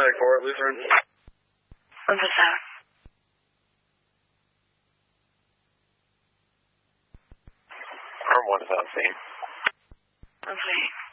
Court, Lutheran. What was that? Arm 1 is on scene. Okay.